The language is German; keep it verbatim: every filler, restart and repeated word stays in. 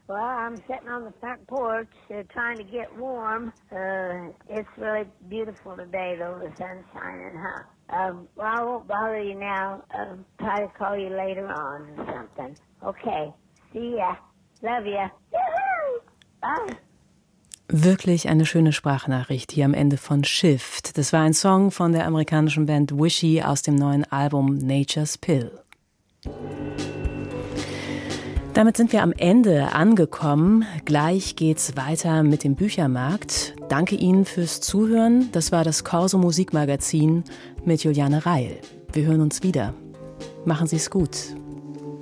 Well, I'm sitting on the front porch uh, trying to get warm. Uh, it's really beautiful today, though. The sun's shining, huh? Um, well, I won't bother you now. Um, try to call you later on or something. Okay. See ya. Love ya. Yoo-hoo! Bye. Wirklich eine schöne Sprachnachricht hier am Ende von Shift. Das war ein Song von der amerikanischen Band Wishy aus dem neuen Album Nature's Pill. Damit sind wir am Ende angekommen. Gleich geht's weiter mit dem Büchermarkt. Danke Ihnen fürs Zuhören. Das war das Corso Musikmagazin mit Juliane Reil. Wir hören uns wieder. Machen Sie es gut.